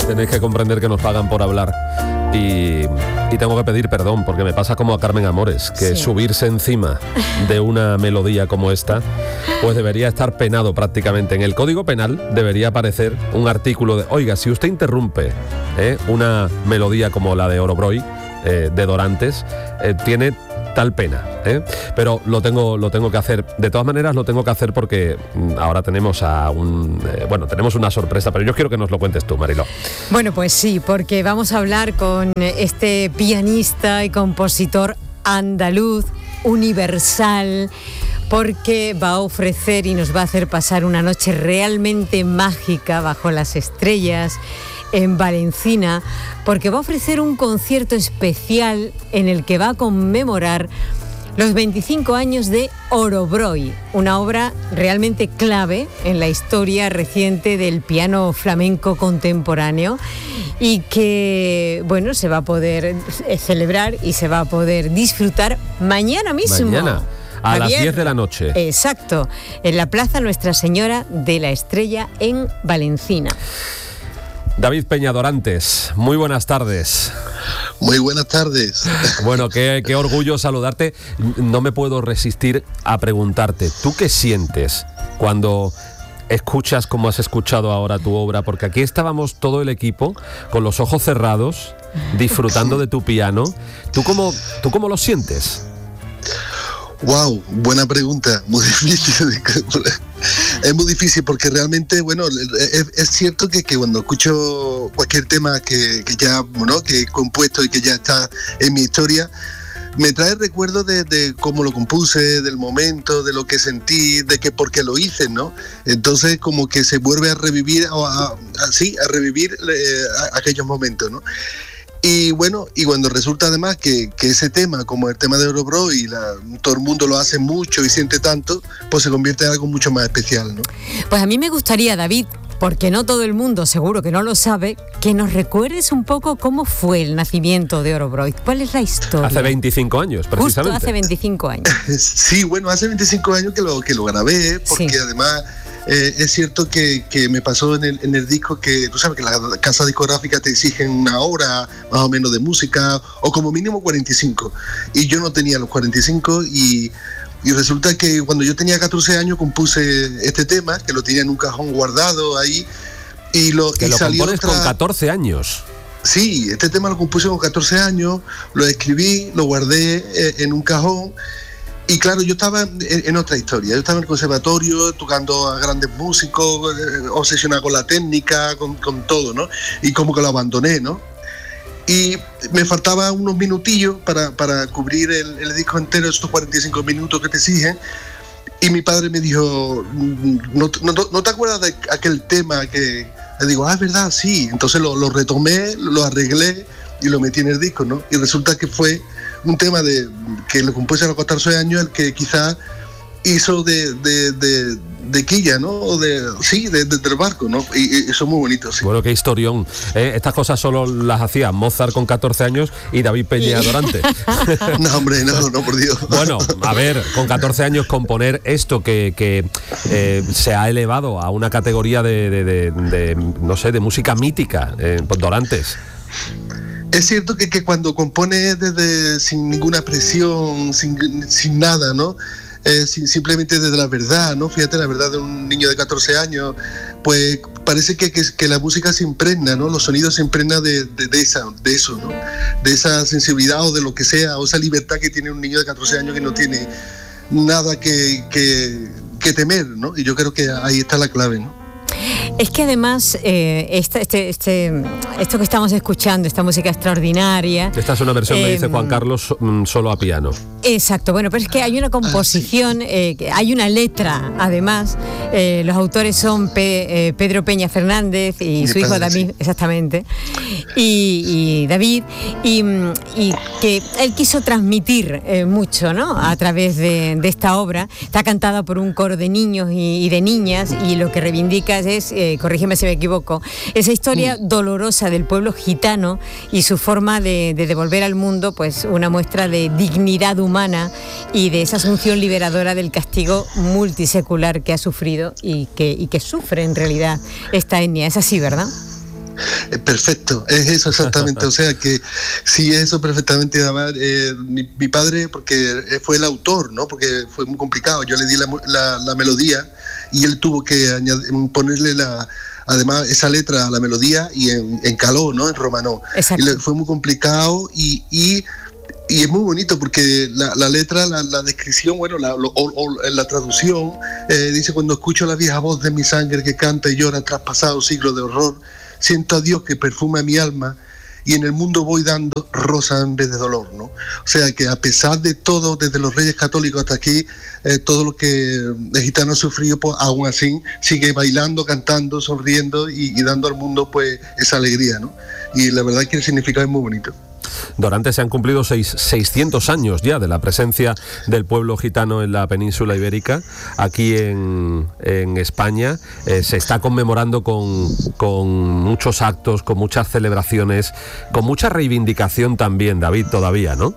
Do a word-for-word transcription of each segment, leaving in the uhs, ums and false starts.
Tenéis que comprender que nos pagan por hablar. Y, y tengo que pedir perdón, porque me pasa como a Carmen Amores, que sí. subirse encima de una melodía como esta, pues debería estar penado prácticamente. En el Código Penal debería aparecer un artículo de, oiga, si usted interrumpe ¿eh? una melodía como la de Orobroy, eh, de Dorantes, eh, tiene tal pena, ¿eh? Pero lo tengo, lo tengo que hacer. De todas maneras, lo tengo que hacer porque ahora tenemos a un... Eh, bueno, tenemos una sorpresa, pero yo quiero que nos lo cuentes tú, Mariló. Bueno, pues sí, porque vamos a hablar con este pianista y compositor andaluz, universal, porque va a ofrecer y nos va a hacer pasar una noche realmente mágica bajo las estrellas en Valencina, porque va a ofrecer un concierto especial en el que va a conmemorar los veinticinco años de Orobroy, una obra realmente clave en la historia reciente del piano flamenco contemporáneo y que, bueno, se va a poder celebrar y se va a poder disfrutar mañana mismo. Mañana. A Javier, las diez de la noche. Exacto, en la Plaza Nuestra Señora de la Estrella en Valencina. David Peña Dorantes, muy buenas tardes. Muy buenas tardes. Bueno, qué, qué orgullo saludarte. No me puedo resistir a preguntarte, ¿tú qué sientes cuando escuchas como has escuchado ahora tu obra? Porque aquí estábamos todo el equipo con los ojos cerrados, disfrutando de tu piano. ¿Tú cómo, tú cómo lo sientes? Wow, buena pregunta, muy difícil. Es muy difícil porque realmente, bueno, es, es cierto que, que cuando escucho cualquier tema que, que ya, bueno, que he compuesto y que ya está en mi historia, me trae recuerdos de, de cómo lo compuse, del momento, de lo que sentí, de que por qué lo hice, ¿no? Entonces como que se vuelve a revivir, a, a, sí, a revivir eh, a, aquellos momentos, ¿no? Y bueno, y cuando resulta además que, que ese tema, como el tema de Orobroy, y la, todo el mundo lo hace mucho y siente tanto, pues se convierte en algo mucho más especial, ¿no? Pues a mí me gustaría, David, porque no todo el mundo seguro que no lo sabe, que nos recuerdes un poco cómo fue el nacimiento de Orobroy. ¿Cuál es la historia? Hace veinticinco años, precisamente. Justo hace veinticinco años. Sí, bueno, hace veinticinco años que lo, que lo grabé, porque sí. además... Eh, es cierto que, que me pasó en el, en el disco que, tú sabes, que la casa discográfica te exigen una hora más o menos de música, o como mínimo cuarenta y cinco, y yo no tenía los cuarenta y cinco, y, y resulta que cuando yo tenía catorce años compuse este tema, que lo tenía en un cajón guardado ahí, y lo, que y lo salió compones otra... con catorce años. Sí, este tema lo compuse con catorce años, lo escribí, lo guardé eh, en un cajón. Y claro, yo estaba en, en otra historia. Yo estaba en el conservatorio tocando a grandes músicos, eh, obsesionado con la técnica, con, con todo, ¿no? Y como que lo abandoné, ¿no? Y me faltaban unos minutillos para, para cubrir el, el disco entero, esos cuarenta y cinco minutos que te exigen. Y mi padre me dijo, ¿no, no, no te acuerdas de aquel tema que...? Le digo, ah, es verdad, sí. Entonces lo, lo retomé, lo arreglé y lo metí en el disco, ¿no? Y resulta que fue un tema de que lo compuse a los catorce años, el que quizás hizo de, de, de, de quilla, ¿no? O de, sí, de, de, del barco, ¿no? Y, y eso es muy bonito, sí. Bueno, qué historión. ¿eh? Estas cosas solo las hacía Mozart con catorce años y David Peña Dorantes. No, hombre, no, no, por Dios. Bueno, a ver, con catorce años componer esto que, que eh, se ha elevado a una categoría de, de, de, de no sé, de música mítica, eh, Dorantes. Es cierto que, que cuando compones desde sin ninguna presión, sin, sin nada, ¿no? Eh, sin, simplemente desde la verdad, ¿no? Fíjate, la verdad de un niño de catorce años, pues parece que, que, que la música se impregna, ¿no? Los sonidos se impregnan de, de, de, esa, de eso, ¿no? De esa sensibilidad o de lo que sea, o esa libertad que tiene un niño de catorce años que no tiene nada que, que, que temer, ¿no? Y yo creo que ahí está la clave, ¿no? Es que además eh, este, este, este, esto que estamos escuchando, esta música extraordinaria... Esta es una versión, eh, me dice Juan Carlos, solo a piano. Exacto, bueno, pero es que hay una composición, eh, hay una letra, además. Eh, los autores son Pe, eh, Pedro Peña Fernández y Mi su hijo padre, David, sí. exactamente, y, y David, y, y que él quiso transmitir eh, mucho, ¿no? A través de, de esta obra. Está cantada por un coro de niños y, y de niñas, y lo que reivindica es, eh, corrígeme si me equivoco, esa historia mm. dolorosa del pueblo gitano y su forma de, de devolver al mundo pues una muestra de dignidad humana y de esa asunción liberadora del castigo multisecular que ha sufrido y que, y que sufre en realidad esta etnia. Es así, ¿verdad? Eh, perfecto, es eso exactamente. O sea que sí, eso perfectamente. Además, eh, mi, mi padre, porque fue el autor, ¿no? Porque fue muy complicado. Yo le di la, la, la melodía y él tuvo que añadir, ponerle la... Además, esa letra a la melodía y en, en caló, ¿no? En romanó. Y le, fue muy complicado y, y, y es muy bonito porque la, la letra, la, la descripción, bueno, la, lo, o, o, la traducción, eh, dice: cuando escucho la vieja voz de mi sangre que canta y llora tras pasados siglos de horror, siento a Dios que perfuma mi alma y en el mundo voy dando rosa en vez de dolor, ¿no? O sea que a pesar de todo, desde los Reyes Católicos hasta aquí, eh, todo lo que el gitano ha sufrido, pues aún así sigue bailando, cantando, sonriendo y, y dando al mundo pues esa alegría, ¿no? Y la verdad es que el significado es muy bonito. Durante se han cumplido seis, seiscientos años ya de la presencia del pueblo gitano en la península ibérica. Aquí en, en España eh, se está conmemorando con, con muchos actos, con muchas celebraciones, con mucha reivindicación también, David, todavía, ¿no?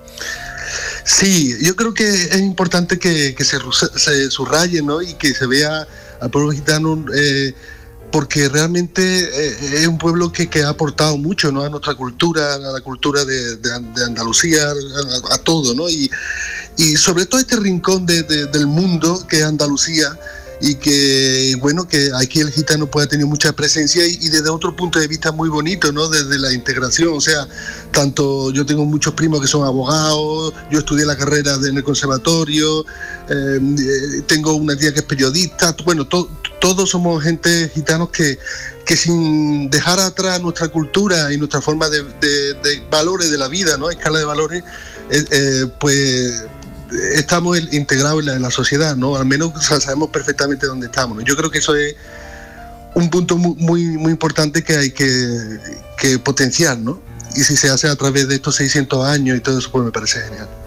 Sí, yo creo que es importante que, que se, se subraye, ¿no? Y que se vea al pueblo gitano, eh, porque realmente eh, es un pueblo que, que ha aportado mucho, ¿no? A nuestra cultura, a la cultura de, de, de Andalucía, a, a todo, ¿no? Y, y sobre todo este rincón de, de, del mundo que es Andalucía, y que, bueno, que aquí el gitano puede tener mucha presencia y, y desde otro punto de vista muy bonito, ¿no? Desde la integración, o sea, tanto yo tengo muchos primos que son abogados, yo estudié la carrera de, en el conservatorio, eh, tengo una tía que es periodista, bueno, to, todos somos gente gitanos que, que sin dejar atrás nuestra cultura y nuestra forma de, de, de valores de la vida, ¿no? Escala de valores, eh, eh, pues... estamos integrados en la, en la sociedad, ¿no? Al menos, o sea, sabemos perfectamente dónde estamos, ¿no? Yo creo que eso es un punto muy, muy, muy importante que hay que, que potenciar, ¿no? Y si se hace a través de estos seiscientos años y todo eso, pues me parece genial.